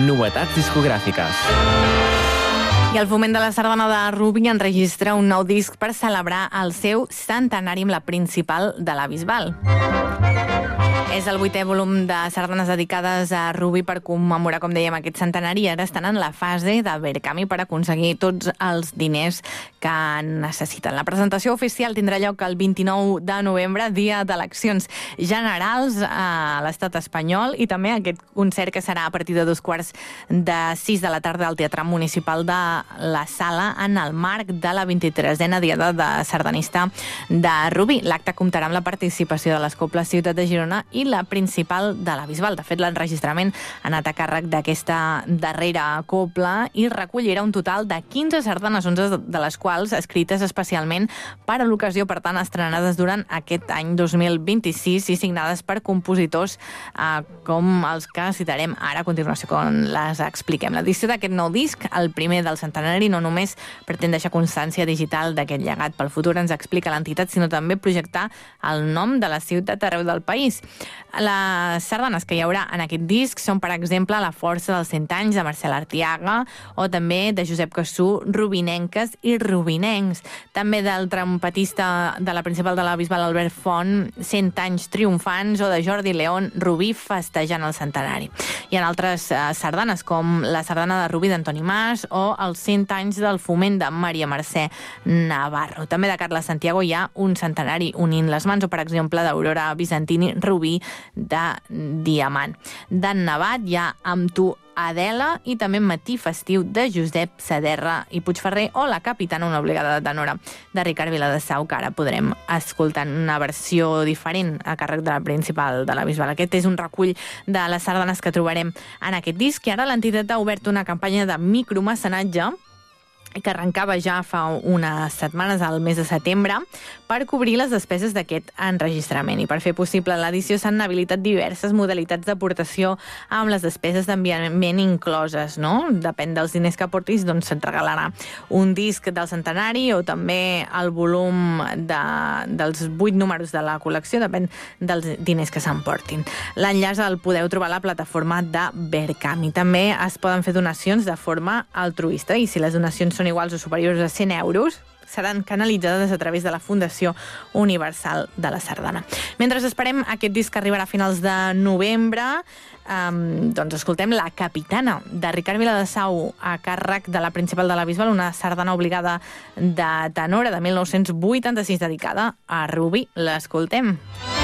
Novetats discogràfiques. I el Foment de la Sardana de Rubí enregistra un nou disc per celebrar el seu centenari amb la principal de la Bisbal. És el 8è volum de sardanes dedicades a Rubí per commemorar, com dèiem, aquest centenari, i ara estan en la fase de Verkami per aconseguir tots els diners que necessiten. La presentació oficial tindrà lloc el 29 de novembre, dia d'eleccions generals a l'estat espanyol, i també aquest concert que serà a partir de 15:45 de la tarda al Teatre Municipal de la Sala en el marc de la 23a Diada de Sardanista de Rubí. L'acte comptarà amb la participació de les cobles Ciutat de Girona i la principal de la Bisbal. De fet, l'enregistrament ha anat a càrrec d'aquesta darrera copla i recollirà un total de 15 sardanes, 11 de les quals escrites especialment per a l'ocasió, per tant, estrenades durant aquest any 2026 i signades per compositors com els que citarem ara a continuació quan les expliquem. L'edició d'aquest nou disc, el primer del centenari, no només pretén deixar constància digital d'aquest llegat pel futur, ens explica l'entitat, sinó també projectar el nom de la ciutat arreu del país. Les sardanes que hi haurà en aquest disc són, per exemple, La força dels 100 anys de Marcel Artiaga o també de Josep Cassú, Rubinenques i Rubinencs. També del trompetista de la principal de la Bisbal, Albert Font, 100 anys triomfants, o de Jordi León, Rubí festejant el centenari. Hi ha altres sardanes, com la sardana de Rubí d'Antoni Mas o els 100 anys del Foment de Maria Mercè Navarro. També de Carles Santiago hi ha un centenari unint les mans, o, per exemple, d'Aurora Bizantini, Rubí de Diamant. D'en Nevat hi ha Amb tu, Adela, i també Matí festiu de Josep Saderra i Puigferrer, o La capitana, una obligada de tenora de Ricard Viladesau, que ara podrem escoltar una versió diferent a càrrec de la principal de la Bisbal. Aquest és un recull de les sardanes que trobarem en aquest disc, i ara l'entitat ha obert una campanya de micromecenatge que arrencava ja fa unes setmanes, al mes de setembre, per cobrir les despeses d'aquest enregistrament. I per fer possible l'edició s'han habilitat diverses modalitats d'aportació amb les despeses d'enviament incloses, no? Depèn dels diners que aportis, doncs se't regalarà un disc del centenari o també el volum dels 8 números de la col·lecció, depèn dels diners que s'emportin. L'enllaç el podeu trobar a la plataforma de Verkami. També es poden fer donacions de forma altruista, i si les donacions són iguals o superiors a 100 euros, seran canalitzades a través de la Fundació Universal de la Sardana. Mentre esperem aquest disc que arribarà a finals de novembre, doncs escoltem La capitana, de Ricard Viladesau, a càrrec de la principal de la Bisbal, una sardana obligada de tenora de 1986 dedicada a Rubí. L'escoltem.